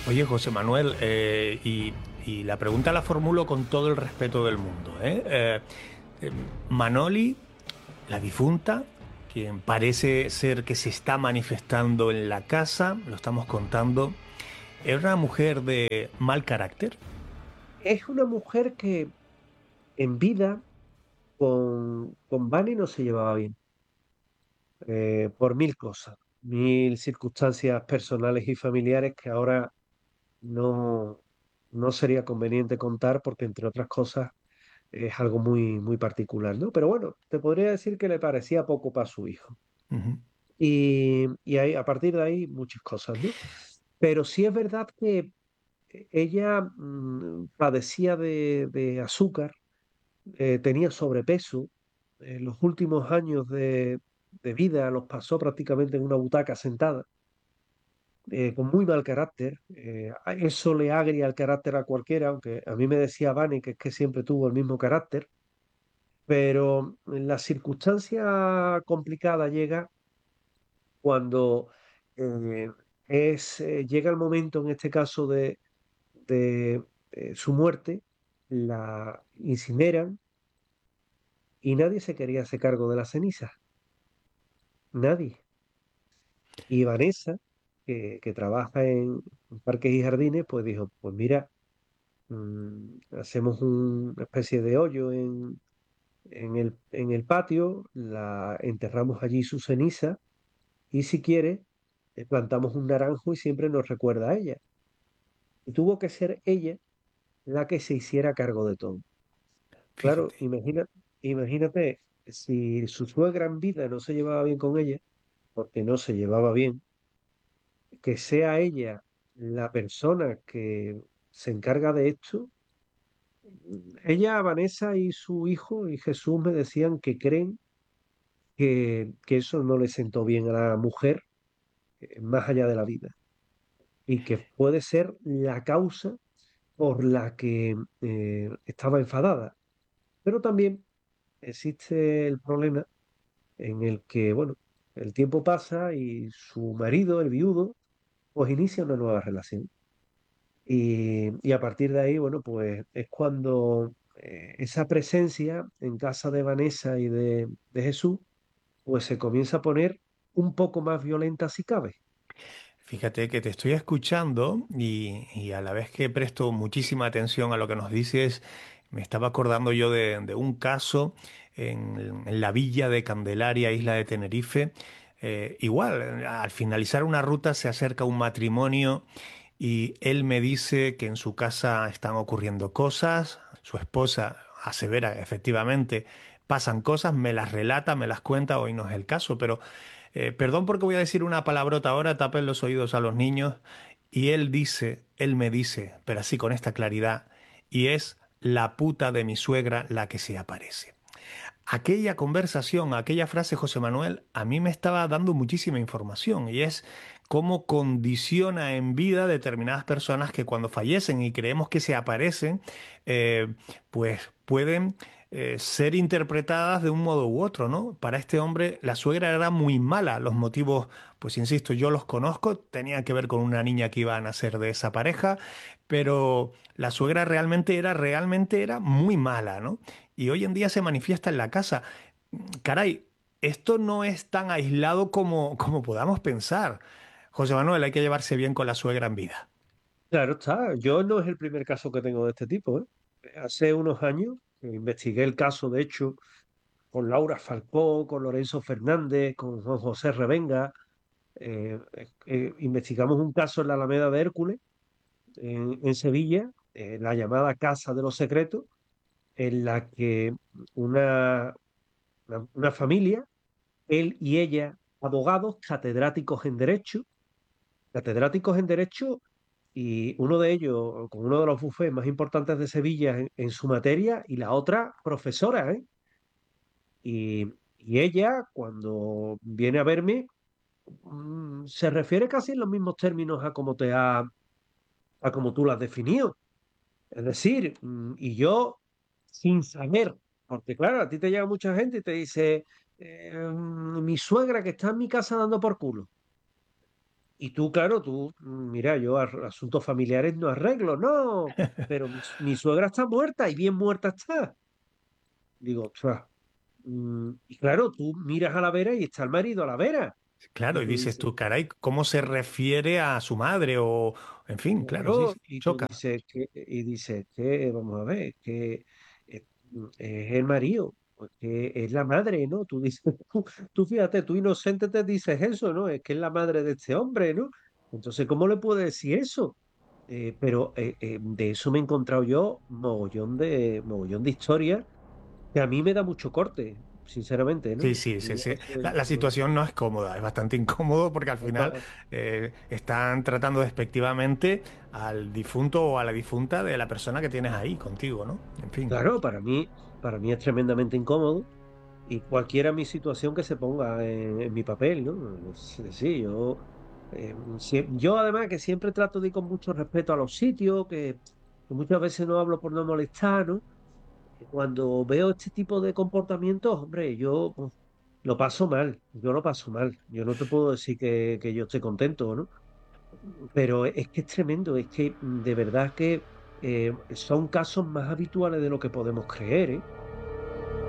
Oye, José Manuel, y la pregunta la formulo con todo el respeto del mundo, ¿eh? Eh, Manoli, la difunta, quien parece ser que se está manifestando en la casa, lo estamos contando, ¿era una mujer de mal carácter? Es una mujer que en vida con Vani no se llevaba bien, por mil cosas, mil circunstancias personales y familiares que ahora no, no sería conveniente contar porque, entre otras cosas, es algo muy, muy particular, ¿no? Pero bueno, te podría decir que le parecía poco para su hijo. Ujú. Y ahí, a partir de ahí, muchas cosas, ¿no? Pero sí es verdad que ella padecía de azúcar, tenía sobrepeso. Los últimos años de vida los pasó prácticamente en una butaca sentada, con muy mal carácter. Eso le agria el carácter a cualquiera, aunque a mí me decía Vani que es que siempre tuvo el mismo carácter, pero la circunstancia complicada llega cuando eh, llega el momento, en este caso, de su muerte, la incineran y nadie se quería hacer cargo de las cenizas, nadie. Y Vanessa, que trabaja en parques y jardines, pues dijo, pues mira, hacemos una especie de hoyo en el patio, la enterramos allí su ceniza y si quiere, plantamos un naranjo y siempre nos recuerda a ella. Y tuvo que ser ella la que se hiciera cargo de todo. Claro, Fíjate. imagínate, si su suegra en vida no se llevaba bien con ella, porque no se llevaba bien, que sea ella la persona que se encarga de esto. Ella, Vanessa y su hijo y Jesús me decían que creen que eso no le sentó bien a la mujer, más allá de la vida, y que puede ser la causa por la que estaba enfadada. Pero también existe el problema en el que, bueno, el tiempo pasa y su marido, el viudo, pues inicia una nueva relación. Y a partir de ahí, bueno, pues es cuando esa presencia en casa de Vanessa y de Jesús, pues se comienza a poner un poco más violenta si cabe. Fíjate que te estoy escuchando y a la vez que presto muchísima atención a lo que nos dices, me estaba acordando yo de un caso en la villa de Candelaria, isla de Tenerife. Igual, al finalizar una ruta se acerca un matrimonio y él me dice que en su casa están ocurriendo cosas, su esposa asevera efectivamente pasan cosas, me las relata, me las cuenta, hoy no es el caso, pero perdón porque voy a decir una palabrota ahora, tapen los oídos a los niños. Y él dice, él me dice, pero así con esta claridad, y es la puta de mi suegra la que se aparece. Aquella conversación, aquella frase, José Manuel, a mí me estaba dando muchísima información y es cómo condiciona en vida determinadas personas que cuando fallecen y creemos que se aparecen, pues pueden ser interpretadas de un modo u otro, ¿no? Para este hombre, la suegra era muy mala. Los motivos, pues insisto, yo los conozco, tenían que ver con una niña que iba a nacer de esa pareja, pero la suegra realmente era muy mala, ¿no? Y hoy en día se manifiesta en la casa. Caray, esto no es tan aislado como podamos pensar. José Manuel, hay que llevarse bien con la suegra en vida. Claro está, yo no es el primer caso que tengo de este tipo, ¿eh? Hace unos años investigué el caso, de hecho, con Laura Falcó, con Lorenzo Fernández, con Juan José Revenga. Investigamos un caso en la Alameda de Hércules, en Sevilla, la llamada Casa de los Secretos, en la que una, una familia, él y ella, abogados, catedráticos en Derecho, y uno de ellos con uno de los bufés más importantes de Sevilla en su materia, y la otra profesora, ¿eh? Y ella, cuando viene a verme, se refiere casi en los mismos términos a como tú lo has definido. Es decir, y yo sin saber, porque claro, a ti te llega mucha gente y te dice, mi suegra que está en mi casa dando por culo. Y tú, claro, mira, yo asuntos familiares no arreglo, no, pero mi suegra está muerta y bien muerta está. Digo, ostras, y claro, tú miras a la vera y está el marido a la vera. Claro, Y y tú dices dices, tú, caray, ¿cómo se refiere a su madre? O, en fin, claro, sí, claro, sí, y tú choca. dices que, vamos a ver, que eh, es el marido, pues que es la madre, ¿no? Tú dices, tú fíjate, tú inocente te dices eso, ¿no? Es que es la madre de este hombre, ¿no? Entonces, ¿cómo le puedes decir eso? Pero de eso me he encontrado yo mogollón de historias que a mí me da mucho corte, sinceramente, Sí, ¿no? sí, sí, Yo sí. soy, La situación no es cómoda, es bastante incómodo porque al final pa- están tratando despectivamente al difunto o a la difunta de la persona que tienes ahí contigo, ¿no? En fin. claro, para mí es tremendamente incómodo. Y cualquiera mi situación que se ponga en mi papel, ¿no? Sí, yo además que siempre trato de ir con mucho respeto a los sitios, que muchas veces no hablo por no molestar, ¿no? Que cuando veo este tipo de comportamientos, hombre, yo lo paso mal, yo lo paso mal. Yo no te puedo decir que yo esté contento, ¿no? Pero es que es tremendo, es que de verdad que son casos más habituales de lo que podemos creer, ¿eh?